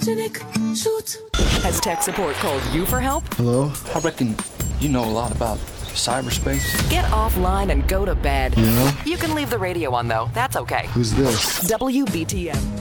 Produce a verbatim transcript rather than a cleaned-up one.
Has tech support called you for help? Hello? I reckon you know a lot about cyberspace. Get offline and go to bed. Yeah? You can leave the radio on, though. That's okay. Who's this? W B T M.